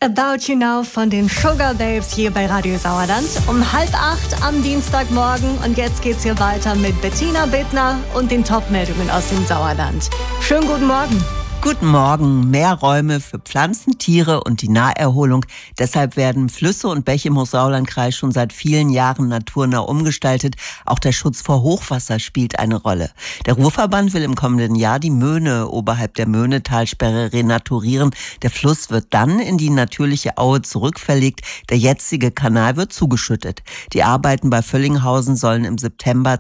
About You Now von den Sugar Babes hier bei Radio Sauerland um 7:30 am Dienstagmorgen. Und jetzt geht's hier weiter mit Bettina Bittner und den Top-Meldungen aus dem Sauerland. Schönen guten Morgen. Guten Morgen. Mehr Räume für Pflanzen, Tiere und die Naherholung. Deshalb werden Flüsse und Bäche im Hochsauerlandkreis schon seit vielen Jahren naturnah umgestaltet. Auch der Schutz vor Hochwasser spielt eine Rolle. Der Ruhrverband will im kommenden Jahr die Möhne oberhalb der Möhnetalsperre renaturieren. Der Fluss wird dann in die natürliche Aue zurückverlegt. Der jetzige Kanal wird zugeschüttet. Die Arbeiten bei Völlinghausen sollen im September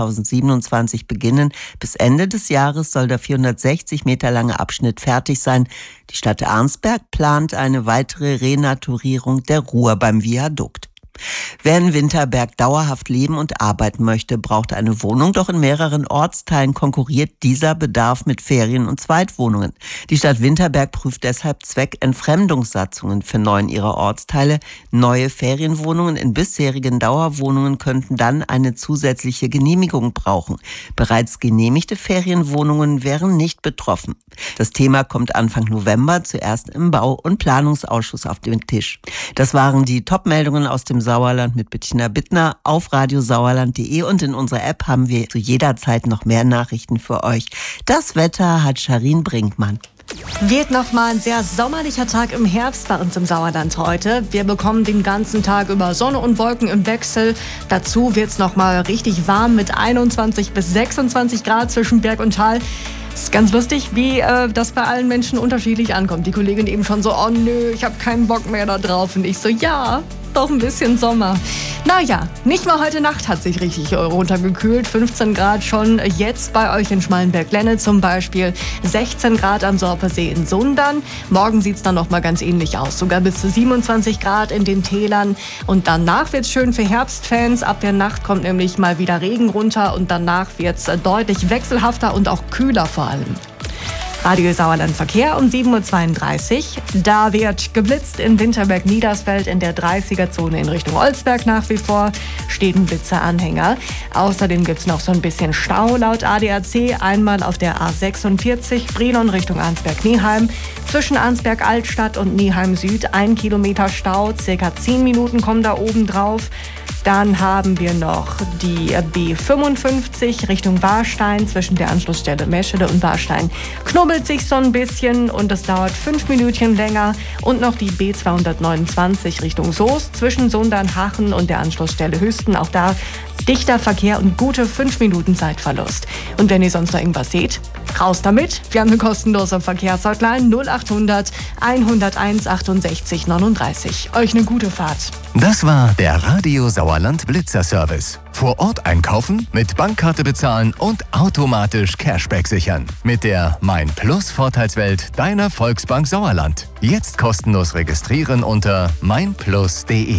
2027 beginnen. Bis Ende des Jahres soll der 460 Meter lange Abschnitt fertig sein. Die Stadt Arnsberg plant eine weitere Renaturierung der Ruhr beim Viadukt. Wer in Winterberg dauerhaft leben und arbeiten möchte, braucht eine Wohnung. Doch in mehreren Ortsteilen konkurriert dieser Bedarf mit Ferien- und Zweitwohnungen. Die Stadt Winterberg prüft deshalb Zweckentfremdungssatzungen für 9 ihrer Ortsteile. Neue Ferienwohnungen in bisherigen Dauerwohnungen könnten dann eine zusätzliche Genehmigung brauchen. Bereits genehmigte Ferienwohnungen wären nicht betroffen. Das Thema kommt Anfang November zuerst im Bau- und Planungsausschuss auf den Tisch. Das waren die Top-Meldungen aus dem Sauerland mit Bettina Bittner auf radiosauerland.de, und in unserer App haben wir zu jeder Zeit noch mehr Nachrichten für euch. Das Wetter hat Charin Brinkmann. Wird nochmal ein sehr sommerlicher Tag im Herbst bei uns im Sauerland heute. Wir bekommen den ganzen Tag über Sonne und Wolken im Wechsel. Dazu wird es nochmal richtig warm mit 21 bis 26 Grad zwischen Berg und Tal. Es ist ganz lustig, wie das bei allen Menschen unterschiedlich ankommt. Die Kollegin eben schon so, oh nö, ich habe keinen Bock mehr da drauf. Und ich so, ja, doch ein bisschen Sommer. Naja, nicht mal heute Nacht hat sich richtig runtergekühlt. 15 Grad schon jetzt bei euch in Schmallenberg-Lenne zum Beispiel. 16 Grad am Sorpesee in Sundern. Morgen sieht es dann noch mal ganz ähnlich aus. Sogar bis zu 27 Grad in den Tälern. Und danach wird es schön für Herbstfans. Ab der Nacht kommt nämlich mal wieder Regen runter. Und danach wird es deutlich wechselhafter und auch kühler vor allem. Radio Sauerland Verkehr um 7:32 Uhr. Da wird geblitzt in Winterberg-Niedersfeld in der 30er-Zone in Richtung Olsberg nach wie vor. Steht ein Blitzeranhänger. Außerdem gibt es noch so ein bisschen Stau laut ADAC. Einmal auf der A46 Brilon Richtung Arnsberg-Nieheim. Zwischen Arnsberg-Altstadt und Nieheim-Süd 1 Kilometer Stau. Circa 10 Minuten kommen da oben drauf. Dann haben wir noch die B55 Richtung Warstein. Zwischen der Anschlussstelle Meschede und Warstein knubbelt sich so ein bisschen und es dauert 5 Minütchen länger. Und noch die B229 Richtung Soest zwischen Sundern-Hachen und der Anschlussstelle Hüsten. Auch da dichter Verkehr und gute 5 Minuten Zeitverlust. Und wenn ihr sonst noch irgendwas seht, raus damit. Wir haben eine kostenlose Verkehrshotline 0800 101 68 39. Euch eine gute Fahrt. Das war der Radio Sauerland Blitzer Service. Vor Ort einkaufen, mit Bankkarte bezahlen und automatisch Cashback sichern. Mit der Mein Plus Vorteilswelt deiner Volksbank Sauerland. Jetzt kostenlos registrieren unter meinplus.de.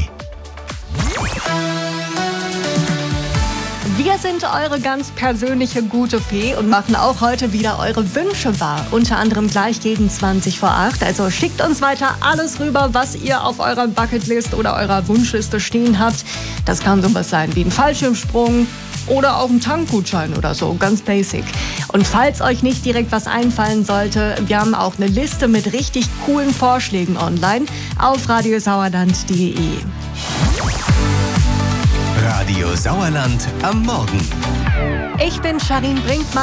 Wir sind eure ganz persönliche gute Fee und machen auch heute wieder eure Wünsche wahr. Unter anderem gleich gegen 20:08. Also schickt uns weiter alles rüber, was ihr auf eurer Bucketlist oder eurer Wunschliste stehen habt. Das kann sowas sein wie ein Fallschirmsprung oder auch ein Tankgutschein oder so, ganz basic. Und falls euch nicht direkt was einfallen sollte, wir haben auch eine Liste mit richtig coolen Vorschlägen online auf radiosauerland.de. Radio Sauerland am Morgen. Ich bin Charin Brinkmann.